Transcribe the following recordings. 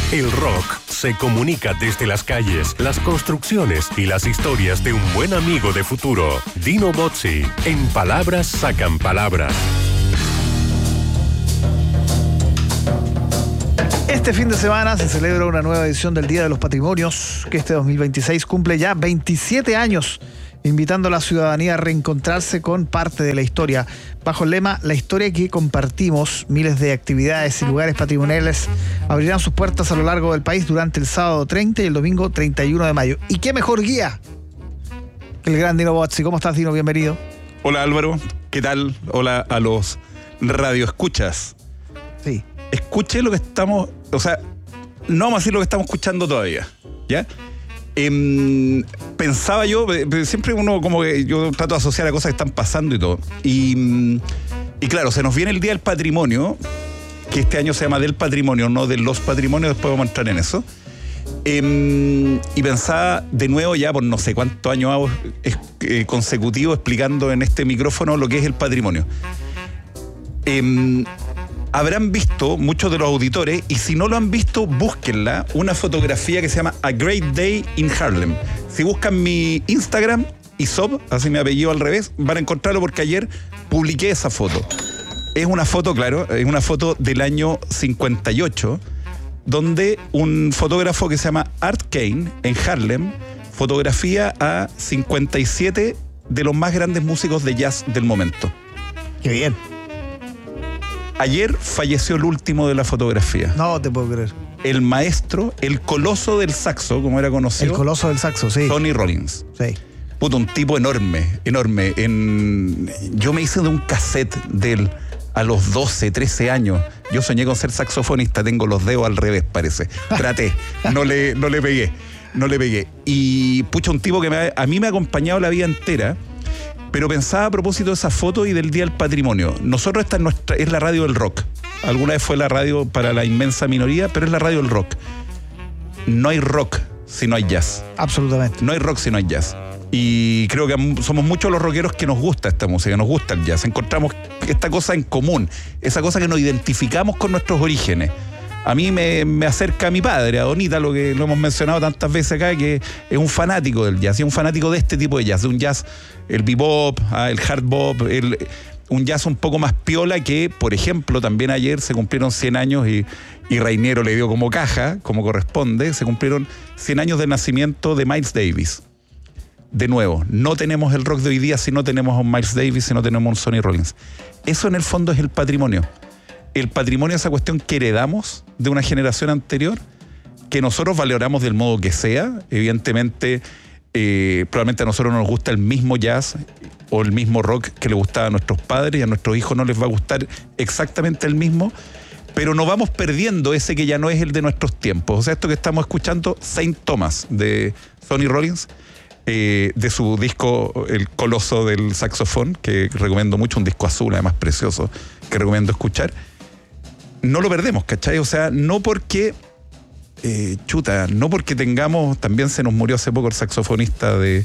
El rock se comunica desde las calles, las construcciones y las historias de un buen amigo de futuro. Dino Bozzi, en Palabras sacan palabras. Este fin de semana se celebra una nueva edición del Día de los Patrimonios, que este 2026 cumple ya 27 años, invitando a la ciudadanía a reencontrarse con parte de la historia. Bajo el lema La historia que compartimos, miles de actividades y lugares patrimoniales abrirán sus puertas a lo largo del país durante el sábado 30 y el domingo 31 de mayo. ¿Y qué mejor guía que el gran Dino Bozzi? ¿Cómo estás, Dino? Bienvenido. Hola, Álvaro. ¿Qué tal? Hola a los radioescuchas. Sí. Escuché lo que estamos... O sea, no vamos a decir lo que estamos escuchando todavía, ¿ya? Pensaba yo, siempre uno como que yo trato de asociar a cosas que están pasando y todo. Y claro, se nos viene el Día del Patrimonio, que este año se llama del Patrimonio, no de los patrimonios, después vamos a entrar en eso. Y pensaba de nuevo ya por no sé cuántos años hago consecutivos explicando en este micrófono lo que es el patrimonio. Habrán visto muchos de los auditores, y si no lo han visto, búsquenla, una fotografía que se llama A Great Day in Harlem. Si buscan mi Instagram, Isob, así mi apellido al revés, van a encontrarlo porque ayer publiqué esa foto. Es una foto, claro, es una foto del año 58, donde un fotógrafo que se llama Art Kane, en Harlem, fotografía a 57 de los más grandes músicos de jazz del momento. Qué bien. Ayer falleció el último de la fotografía. No te puedo creer. El maestro, el coloso del saxo, como era conocido. El coloso del saxo, sí. Sonny Rollins. Sí. Puta, un tipo enorme. Yo me hice de un cassette de él a los 12, 13 años. Yo soñé con ser saxofonista, tengo los dedos al revés, parece. Traté, no le pegué. Y pucha, un tipo que a mí me ha acompañado la vida entera. Pero pensaba a propósito de esa foto y del Día del Patrimonio. Nosotros esta es la radio del rock. Alguna vez fue la radio para la inmensa minoría, pero es la radio del rock. No hay rock si no hay jazz. Absolutamente. No hay rock si no hay jazz. Y creo que somos muchos los rockeros que nos gusta esta música, nos gusta el jazz. Encontramos esta cosa en común, esa cosa que nos identificamos con nuestros orígenes. A mí me acerca a mi padre, a Donita, lo que lo hemos mencionado tantas veces acá, que es un fanático del jazz, y es un fanático de este tipo de jazz, de un jazz, el bebop, el hard bop, un jazz un poco más piola que, por ejemplo, también ayer se cumplieron 100 años y Rainiero le dio como caja, como corresponde, se cumplieron 100 años de nacimiento de Miles Davis. De nuevo, no tenemos el rock de hoy día si no tenemos a un Miles Davis, si no tenemos a un Sonny Rollins. Eso en el fondo es el patrimonio. El patrimonio es esa cuestión que heredamos de una generación anterior, que nosotros valoramos del modo que sea. Evidentemente, probablemente a nosotros no nos gusta el mismo jazz o el mismo rock que le gustaba a nuestros padres, y a nuestros hijos no les va a gustar exactamente el mismo, pero no vamos perdiendo ese que ya no es el de nuestros tiempos. O sea, esto que estamos escuchando, Saint Thomas, de Sonny Rollins, de su disco El Coloso del Saxofón, que recomiendo mucho, un disco azul además precioso, que recomiendo escuchar. No lo perdemos, ¿cachai? O sea, no porque tengamos, también se nos murió hace poco el saxofonista de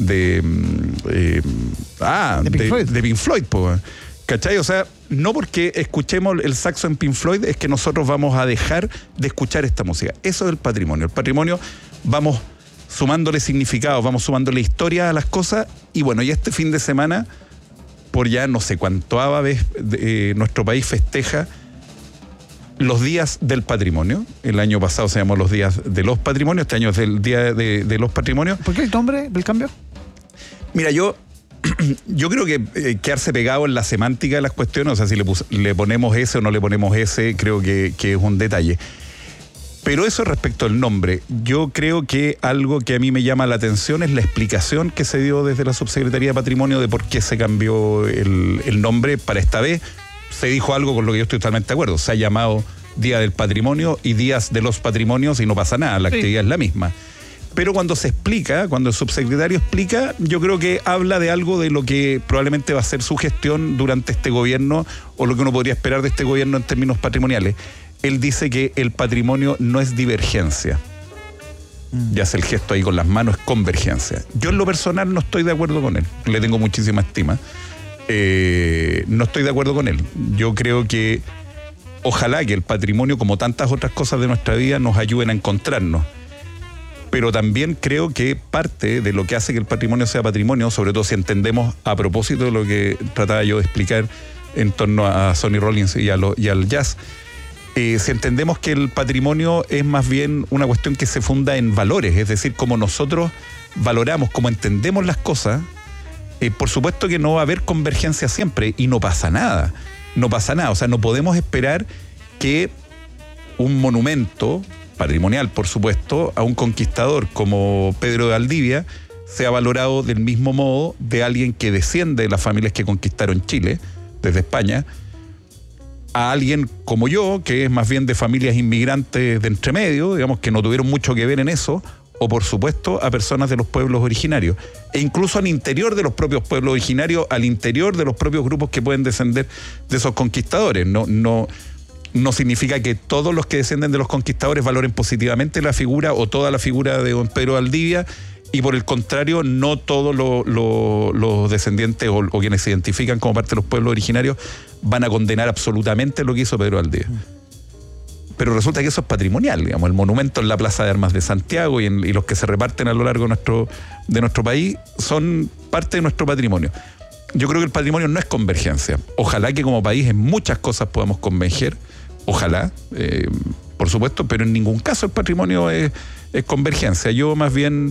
Pink Floyd, ¿cachai? O sea, no porque escuchemos el saxo en Pink Floyd es que nosotros vamos a dejar de escuchar esta música. Eso es el patrimonio. El patrimonio, vamos sumándole significado, vamos sumándole historia a las cosas, y bueno, y este fin de semana, por ya no sé cuántoava vez, nuestro país festeja los días del patrimonio. El año pasado se llamó los días de los patrimonios, este año es el día de los patrimonios. ¿Por qué el nombre del cambio? Mira, yo creo que quedarse pegado en la semántica de las cuestiones, o sea, si le ponemos ese o no le ponemos ese, creo que es un detalle. Pero eso respecto al nombre, yo creo que algo que a mí me llama la atención es la explicación que se dio desde la Subsecretaría de Patrimonio de por qué se cambió el nombre para esta vez. Se dijo algo con lo que yo estoy totalmente de acuerdo. Se ha llamado Día del Patrimonio y Días de los Patrimonios y no pasa nada, la actividad es la misma. Pero cuando se explica, cuando el subsecretario explica, yo creo que habla de algo de lo que probablemente va a ser su gestión durante este gobierno, o lo que uno podría esperar de este gobierno en términos patrimoniales. Él dice que el patrimonio no es divergencia. Ya hace el gesto ahí con las manos, es convergencia. Yo en lo personal no estoy de acuerdo con él. Le tengo muchísima estima. No estoy de acuerdo con él. Yo creo que Ojalá que el patrimonio, como tantas otras cosas de nuestra vida, nos ayuden a encontrarnos. Pero también creo que parte de lo que hace que el patrimonio sea patrimonio, sobre todo si entendemos, a propósito de lo que trataba yo de explicar en torno a Sonny Rollins y al jazz, si entendemos que el patrimonio es más bien una cuestión que se funda en valores, es decir, como nosotros valoramos, como entendemos las cosas, por supuesto que no va a haber convergencia siempre y no pasa nada. No pasa nada, o sea, no podemos esperar que un monumento patrimonial, por supuesto, a un conquistador como Pedro de Valdivia sea valorado del mismo modo de alguien que desciende de las familias que conquistaron Chile desde España, a alguien como yo, que es más bien de familias inmigrantes de entremedio, digamos, que no tuvieron mucho que ver en eso, o por supuesto a personas de los pueblos originarios, e incluso al interior de los propios pueblos originarios, al interior de los propios grupos que pueden descender de esos conquistadores. No significa que todos los que descienden de los conquistadores valoren positivamente la figura o toda la figura de don Pedro Valdivia, y por el contrario, no todos los descendientes o quienes se identifican como parte de los pueblos originarios van a condenar absolutamente lo que hizo Pedro Valdivia. Pero resulta que eso es patrimonial, digamos, el monumento en la Plaza de Armas de Santiago y los que se reparten a lo largo de nuestro país son parte de nuestro patrimonio. Yo creo que el patrimonio no es convergencia. Ojalá que como país en muchas cosas podamos converger, ojalá, por supuesto, pero en ningún caso el patrimonio es convergencia. Yo más bien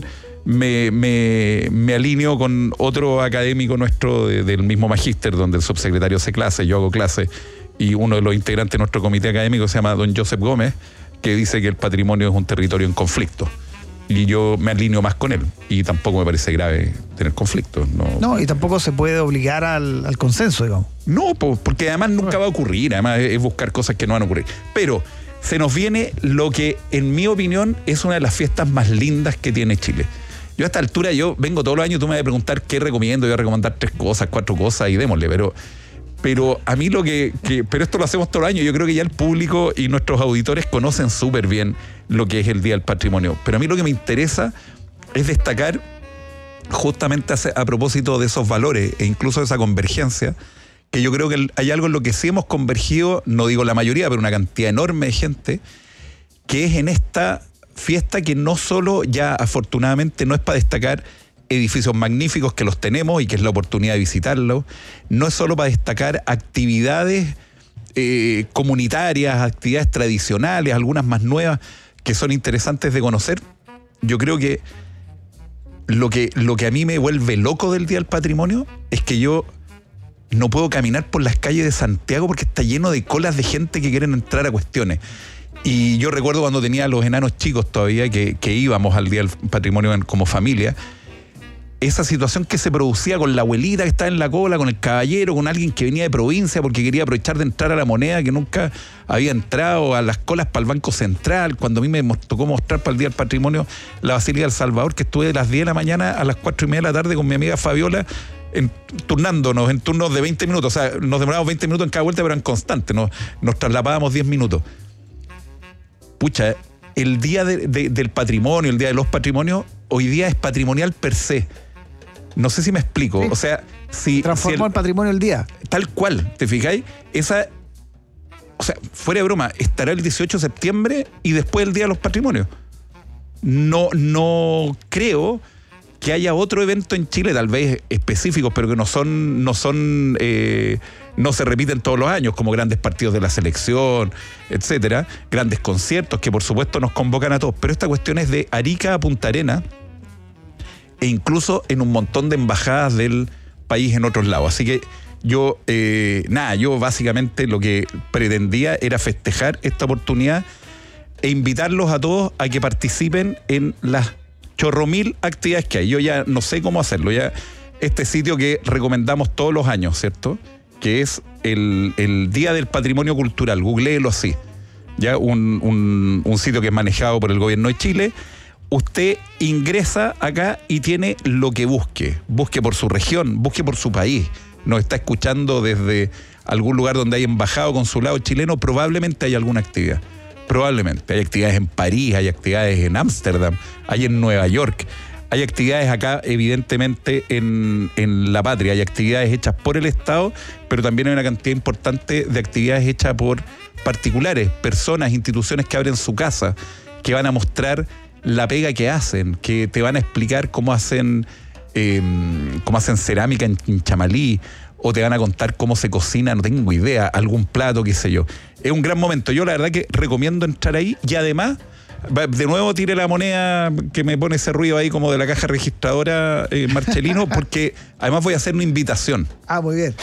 me alineo con otro académico nuestro del mismo magíster, donde el subsecretario hace clase, yo hago clase, y uno de los integrantes de nuestro comité académico se llama don Joseph Gómez, que dice que el patrimonio es un territorio en conflicto. Y yo me alineo más con él. Y tampoco me parece grave tener conflictos. No, y tampoco se puede obligar al consenso, digamos. No, porque además nunca va a ocurrir. Además es buscar cosas que no van a ocurrir. Pero se nos viene lo que, en mi opinión, es una de las fiestas más lindas que tiene Chile. Yo a esta altura, yo vengo todos los años, tú me vas a preguntar qué recomiendo. Yo voy a recomendar 3 cosas, 4 cosas y démosle. Pero a mí pero esto lo hacemos todos los años. Yo creo que ya el público y nuestros auditores conocen súper bien lo que es el Día del Patrimonio. Pero a mí lo que me interesa es destacar justamente a propósito de esos valores e incluso de esa convergencia, que yo creo que hay algo en lo que sí hemos convergido, no digo la mayoría, pero una cantidad enorme de gente, que es en esta fiesta que no solo ya afortunadamente no es para destacar edificios magníficos, que los tenemos y que es la oportunidad de visitarlos, no es solo para destacar actividades comunitarias, actividades tradicionales, algunas más nuevas que son interesantes de conocer. Yo creo que lo que a mí me vuelve loco del Día del Patrimonio es que yo no puedo caminar por las calles de Santiago porque está lleno de colas de gente que quieren entrar a cuestiones. Y yo recuerdo cuando tenía los enanos chicos todavía, que íbamos al Día del Patrimonio como familia, esa situación que se producía con la abuelita que estaba en la cola, con el caballero, con alguien que venía de provincia porque quería aprovechar de entrar a la Moneda, que nunca había entrado, a las colas para el Banco Central. Cuando a mí me tocó mostrar para el Día del Patrimonio la Basílica del Salvador, que estuve de las 10 de la mañana a las 4:30 de la tarde con mi amiga Fabiola, turnándonos en turnos de 20 minutos. O sea, nos demorábamos 20 minutos en cada vuelta, pero eran constantes. Nos trasladábamos 10 minutos. Pucha, el Día del Patrimonio, el Día de los Patrimonios, hoy día es patrimonial per se. No sé si me explico. Sí. O sea, transformó el patrimonio el día. Tal cual, ¿te fijáis? O sea, fuera de broma, estará el 18 de septiembre y después el Día de los Patrimonios. No creo que haya otro evento en Chile, tal vez específicos, pero que no se repiten todos los años, como grandes partidos de la selección, etcétera, grandes conciertos que por supuesto nos convocan a todos. Pero esta cuestión es de Arica a Punta Arenas, e incluso en un montón de embajadas del país en otros lados. Así que yo básicamente lo que pretendía era festejar esta oportunidad e invitarlos a todos a que participen en las chorromil actividades que hay. Yo ya no sé cómo hacerlo. Ya este sitio que recomendamos todos los años, ¿cierto? Que es el Día del Patrimonio Cultural. Googléelo así. Ya un sitio que es manejado por el gobierno de Chile. Usted ingresa acá y tiene lo que busque. Busque por su región, busque por su país. Nos está escuchando desde algún lugar donde hay embajado, consulado chileno, probablemente hay alguna actividad. Probablemente. Hay actividades en París, hay actividades en Ámsterdam, hay en Nueva York, Hay actividades acá, evidentemente, en la patria. Hay actividades hechas por el Estado, pero también hay una cantidad importante de actividades hechas por particulares, personas, instituciones que abren su casa, que van a mostrar la pega que hacen, que te van a explicar cómo hacen cerámica en Chamalí, o te van a contar cómo se cocina, no tengo idea, algún plato, qué sé yo. Es un gran momento. Yo la verdad que recomiendo entrar ahí, y además, de nuevo tire la moneda que me pone ese ruido ahí como de la caja registradora, Marcelino, porque además voy a hacer una invitación. Muy bien.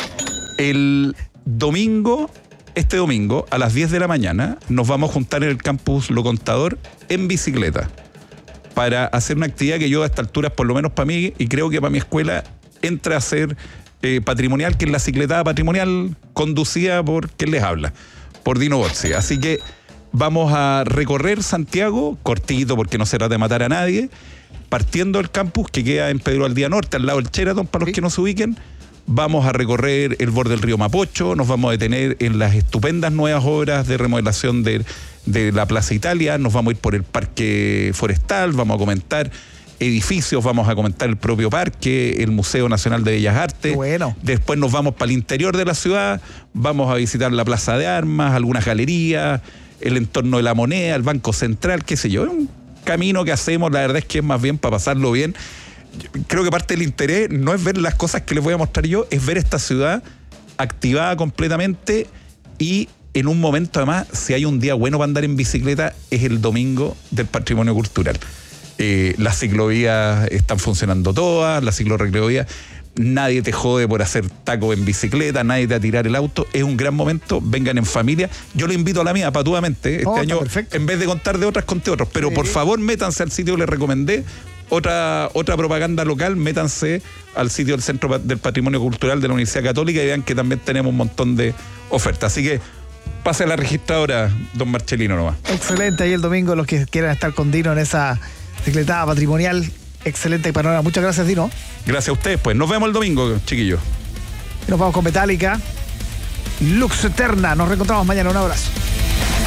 Este domingo, a las 10 de la mañana, nos vamos a juntar en el campus Lo Contador en bicicleta para hacer una actividad que yo a esta altura, por lo menos para mí, y creo que para mi escuela, entra a ser patrimonial, que es la cicletada patrimonial conducida por quien les habla, por Dino Botsi. Así que vamos a recorrer Santiago, cortito porque no se trata de matar a nadie, partiendo del campus que queda en Pedro Aldía Norte, al lado del Sheraton, para los que no se ubiquen. Vamos a recorrer el borde del río Mapocho, nos vamos a detener en las estupendas nuevas obras de remodelación de la Plaza Italia, nos vamos a ir por el Parque Forestal, vamos a comentar edificios, vamos a comentar el propio parque, el Museo Nacional de Bellas Artes. Bueno. Después nos vamos para el interior de la ciudad, vamos a visitar la Plaza de Armas, algunas galerías, el entorno de la Moneda, el Banco Central, qué sé yo. Es un camino que hacemos, la verdad es que es más bien para pasarlo bien. Creo que parte del interés no es ver las cosas que les voy a mostrar yo, es ver esta ciudad activada completamente, y en un momento además, si hay un día bueno para andar en bicicleta, es el domingo del patrimonio cultural. Las ciclovías están funcionando todas, las ciclorrecreovías, nadie te jode por hacer taco en bicicleta, nadie te va a tirar el auto, es un gran momento, vengan en familia. Yo lo invito a la mía, patuamente, este año, perfecto. En vez de contar de otras, conté otros, pero por favor métanse al sitio que les recomendé. Otra propaganda local, métanse al sitio del Centro del Patrimonio Cultural de la Universidad Católica y vean que también tenemos un montón de ofertas. Así que pase a la registradora, don Marcelino, nomás. Excelente, ahí el domingo los que quieran estar con Dino en esa bicicletada patrimonial. Excelente panorama. Muchas gracias, Dino. Gracias a ustedes, pues. Nos vemos el domingo, chiquillos. Nos vamos con Metallica. Lux Eterna. Nos reencontramos mañana. Un abrazo.